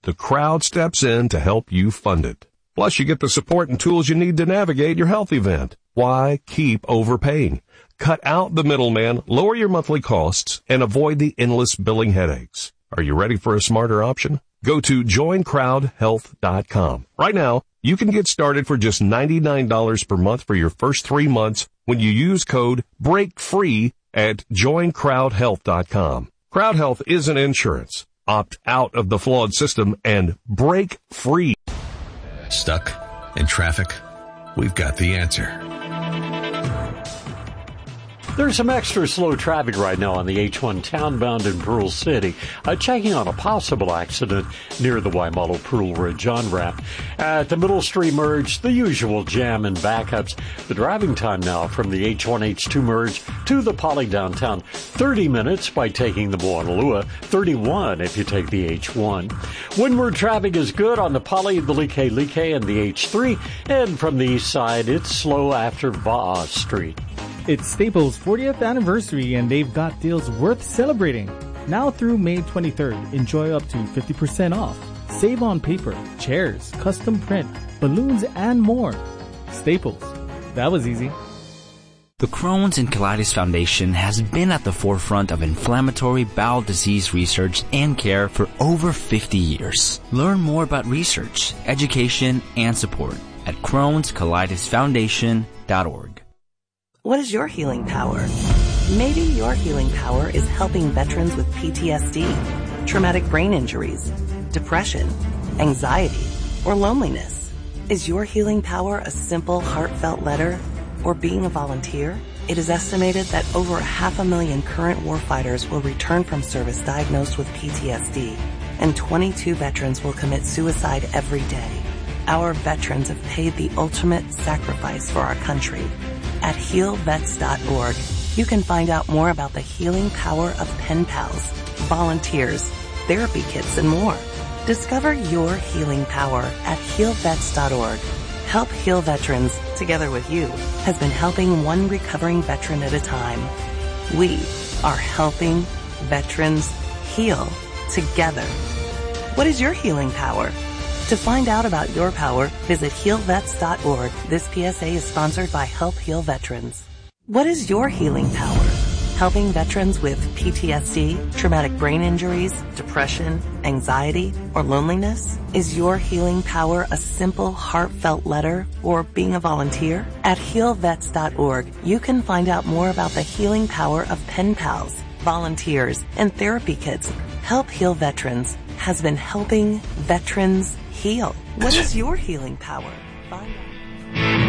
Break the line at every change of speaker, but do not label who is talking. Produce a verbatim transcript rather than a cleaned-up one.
the crowd steps in to help you fund it. Plus, you get the support and tools you need to navigate your health event. Why keep overpaying? Cut out the middleman, lower your monthly costs, and avoid the endless billing headaches. Are you ready for a smarter option? Go to join crowd health dot com. Right now, you can get started for just ninety-nine dollars per month for your first three months when you use code BREAKFREE at join crowd health dot com. Crowd Health isn't insurance. Opt out of the flawed system and break free.
Stuck in traffic? We've got the answer.
There's some extra slow traffic right now on the H one townbound in Pearl City, uh, checking on a possible accident near the Waimalu-Pearl Ridge on-ramp. At the Middle Street merge, the usual jam and backups. The driving time now from the H one H two merge to the Poly downtown, thirty minutes by taking the Moanalua, thirty-one if you take the H one. Windward traffic is good on the Poly, the Like-Like, and the H three, and from the east side, it's slow after Va'a Street.
It's Staples' fortieth anniversary, and they've got deals worth celebrating. Now through May twenty-third, enjoy up to fifty percent off. Save on paper, chairs, custom print, balloons, and more. Staples. That was easy.
The Crohn's and Colitis Foundation has been at the forefront of inflammatory bowel disease research and care for over fifty years. Learn more about research, education, and support at crohns colitis foundation dot org.
What is your healing power? Maybe your healing power is helping veterans with P T S D, traumatic brain injuries, depression, anxiety, or loneliness. Is your healing power a simple, heartfelt letter or being a volunteer? It is estimated that over half a million current warfighters will return from service diagnosed with P T S D, and twenty-two veterans will commit suicide every day. Our veterans have paid the ultimate sacrifice for our country. At heal vets dot org, you can find out more about the healing power of pen pals, volunteers, therapy kits, and more. Discover your healing power at heal vets dot org. Help Heal Veterans, together with you, has been helping one recovering veteran at a time. We are helping veterans heal together. What is your healing power? To find out about your power, visit heal vets dot org. This P S A is sponsored by Help Heal Veterans. What is your healing power? Helping veterans with P T S D, traumatic brain injuries, depression, anxiety, or loneliness? Is your healing power a simple, heartfelt letter or being a volunteer? At heal vets dot org, you can find out more about the healing power of pen pals, volunteers, and therapy kits. Help Heal Veterans has been helping veterans heal. What is your healing power? Find out.